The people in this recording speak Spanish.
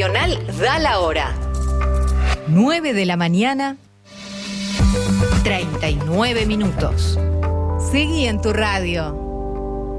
Nacional da la hora. 9 de la mañana, 39 minutos. Seguí en tu radio.